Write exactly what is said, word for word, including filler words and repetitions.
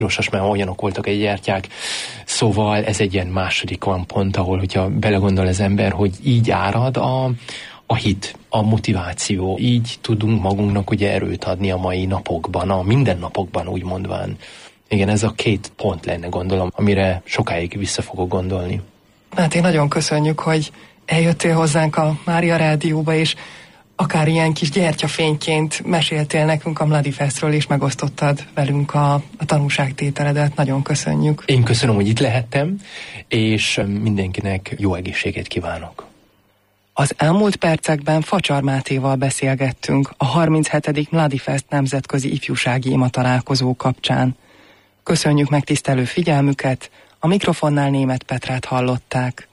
pirosas, mert olyanok voltak egy gyertyák. Szóval ez egy ilyen második van pont, ahol, hogyha belegondol az ember, hogy így árad a, a hit, a motiváció. Így tudunk magunknak ugye erőt adni a mai napokban, a mindennapokban úgy mondván. Igen, ez a két pont lenne, gondolom, amire sokáig vissza fogok gondolni. Hát én nagyon köszönjük, hogy eljöttél hozzánk a Mária Rádióba, és akár ilyen kis gyertyafényként meséltél nekünk a Mladifestről, és megosztottad velünk a, a tanúságtételedet. Nagyon köszönjük. Én köszönöm, hogy itt lehettem, és mindenkinek jó egészséget kívánok. Az elmúlt percekben Facsar Mátéval beszélgettünk a harminchetedik Mladifest nemzetközi ifjúsági ima találkozó kapcsán. Köszönjük megtisztelő figyelmüket, a mikrofonnál Németh Petrát hallották.